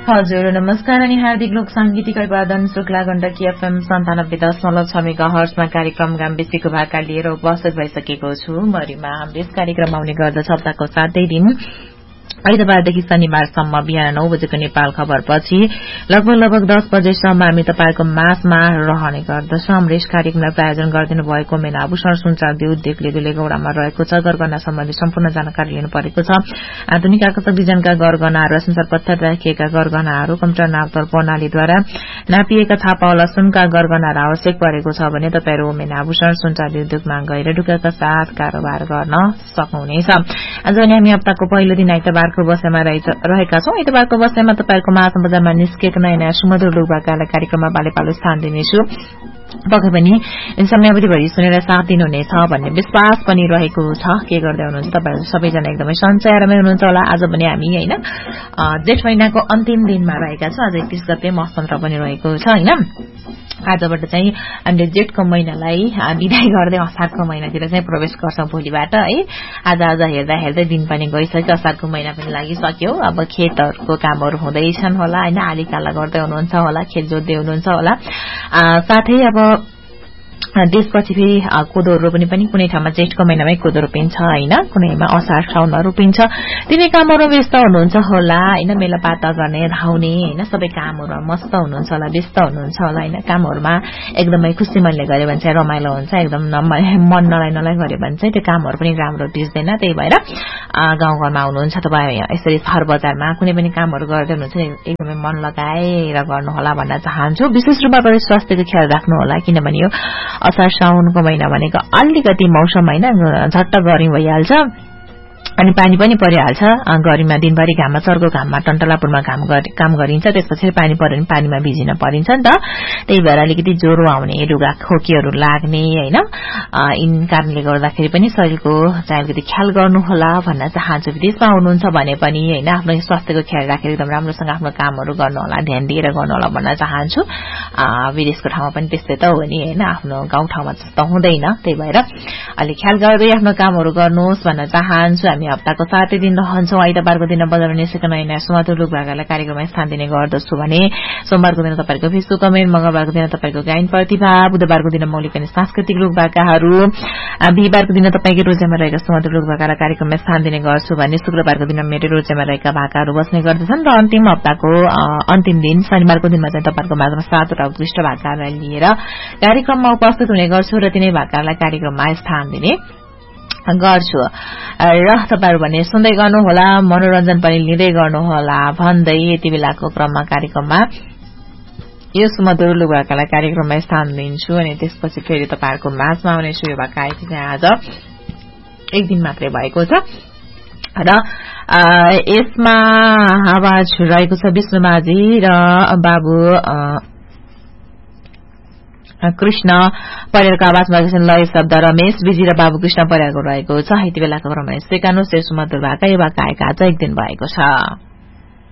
हजुर नमस्कार अनि हार्दिक लोक सांगीतिक अभिवादन शुक्ला गण्डकी एफएम 97.6 मेगाहर्ट्जमा कार्यक्रम गाम्बेसीको भाका लिएर उपस्थित भइसकेको छु। मरिमा हाम्रो यस कार्यक्रम आउने गर्दछ हप्ताको 7 दिन आइतबारदेखि शनिबारसम्म बिहान 9 बजेको नेपाल खबरपछि लगभग 10 बजेसम्म हामी तपाईको माझमा रहने गर्दछौं। हाम्रो यस कार्यक्रमलाई प्रायोजन गरिदिनु भएको मेना आभूषण सुनचाँदी उद्योग लेगौडामा रहेको छ। गरगहना सम्बन्धी सम्पूर्ण जानकारी लिनु परेको छ। आधुनिक आकर्षक डिजाइनका गरगहनाहरू संसार पत्थर राखिएका गरगहनाहरू कम्प्युटर नापतोल प्रणालीद्वारा नापिएका छापावाला सुनका गरगहनाहरू आवश्यक परेको छ भने तपाईहरु मेना आभूषण सुनचाँदी उद्योगमा गएर ढुक्काका साथ कारोबार गर्न सक्नुहुनेछ। आज हामी हप्ताको पहिलो दिन आइतबारको बसाइमा रहेका छौं। आइतबारको बसाइमा तपाईहरुको माझ बजारमा निस्केको नयाँ सुमधुर लोकभाकालाई कार्यक्रममा बालेपालो स्थान दिनेछु। पक्कै पनि समयावधिभरि सुनेर साथ दिनुहुनेछ भन्ने विश्वास पनि रहेको छ। के गर्दै हुनुहुन्छ तपाईहरु सबैजना एकदमै सञ्चयरमै हुनुहुन्छ होला। आज पनि हामी हैन जेठ महिनाको अन्तिम दिनमा रहेका छौं। आज 31 गते मौसम पनि रहेको छ हैन। आजबाट चाहिँ हामीले जेठको महिनालाई बिदाई गर्दै असारको महिनातिर चाहिँ प्रवेश गर्छौं भोलिबाट है। आज हेर्दै दिन पनि गइसक्यो, असारको महिना पनि लागिसक्यो। अब खेतहरुको कामहरु हुँदैछन् होला हैन, आलीकाला गर्दै हुनुहुन्छ होला, खेत जोत्दै हुनुहुन्छ होला। साथै अब त्यसपछि फेरि कोदोहरू रोप्ने पनि कुनै ठाउँमा जेठको महिनामै कोदो रोपिन्छ हैन, कुनैमा असार साउनमा रोपिन्छ। तिनै कामहरु व्यस्त हुनुहुन्छ होला हैन, मेलापाता गर्ने धाउने हैन, सबै कामहरुमा मस्त हुनुहुन्छ होला, व्यस्त हुनुहुन्छ होला हैन। कामहरुमा एकदमै खुसी मनले गर्यो भने चाहिँ रमाइलो हुन्छ, एकदम मन नलाई गर्यो भने चाहिँ त्यो कामहरु पनि राम्रो दिस्दैन। त्यही भएर गाउँघरमा हुनुहुन्छ तपाई यसरी शहर बजारमा कुनै पनि कामहरु गर्दै हुनुहुन्छ एकदमै मन लगाएर गर्नु होला भन्न चाहन्छु। विशेष रूपमा पनि स्वास्थ्यको ख्याल राख्नु होला, किनभने यो असार साउनको महिना भनेको अलिकति मौसम हैन झट्ट गर्मी भइहाल्छ अनि पानी पनि परिहाल्छ। गर्मीमा दिनभरि घाममा चर्को घाममा टन्टलापुरमा काम गरिन्छ, त्यसपछि पानी पर्यो भने पानीमा भिजिन परिन्छ नि त। त्यही भएर अलिकति ज्वरो आउने, ढुगा खोकीहरू लाग्ने हैन, इन कारणले गर्दाखेरि पनि शरीरको चाहिँ अलिकति ख्याल गर्नु होला भन्न चाहन्छु। विदेशमा हुनुहुन्छ भने पनि हैन आफ्नो स्वास्थ्यको ख्याल राखेर एकदम राम्रोसँग आफ्नो कामहरू गर्नु होला, ध्यान दिएर गर्नु होला भन्न चाहन्छु। विदेशको ठाउँमा पनि त्यस्तै त हो नि हैन, आफ्नो गाउँ ठाउँमा जस्तो हुँदैन। त्यही भएर अलि ख्याल गर्दै आफ्नो कामहरू गर्नुहोस् भन्न चाहन्छु। हामी हप्ताको 7 दिन रहन्छौं। आइतबारको दिन बजारमा निस्केको नयाँ सुमधुर लोकभाकालाई कार्यक्रममा स्थान दिने गर्दछु भने सोमबारको दिन तपाईको फेसबुक कमेन्ट, मंगलबारको दिन तपाईको गायन प्रतिभा, बुधबारको दिन मौलिक अनि सांस्कृतिक लोकभाकाहरू, बिहीबारको दिन तपाईको रोजेमा रहेका सुमधुर लोकभाकालाई कार्यक्रममा स्थान दिने गर्छु भने शुक्रबारको दिन मेरो रोजेमा रहेका भाकाहरू बस्ने गर्दछन् र अन्तिम हप्ताको अन्तिम दिन शनिबारको दिनमा चाहिँ तपाईको माझमा 7वटा उत्कृष्ट भाकालाई लिएर कार्यक्रममा उपस्थित हुने गर्छु र तिनै भाकालाई कार्यक्रममा स्थान दिने गर्छु। र तपाईहरु भने सुन्दै गर्नु होला, मनोरञ्जन पनि लिँदै गर्नु होला भन्दै यति बेलाको क्रममा कार्यक्रममा यो सुमधुर लोकभाकालाई कार्यक्रममा स्थान दिन्छु अनि त्यसपछि फेरि तपाईहरुको माझमा आउनेछु। यो भाका आज एक दिन मात्रै भएको छ र यसमा आवाज रहेको छ विष्णुमाझी र बाबु कृष्ण परियारको आवाजमा लय शब्द रमेश विजी र बाबु कृष्ण परियारको रहेको छ। यति बेलाको क्रममा सेकानो सुमधुर भाका यो भाका आएका आज एक दिन भएको छ।